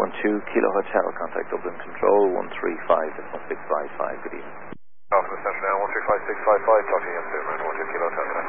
Kilo Hotel, contact Dublin Control 135-655, good evening. Alpha Central now 135-655, talking to you, 12 Kilo Hotel.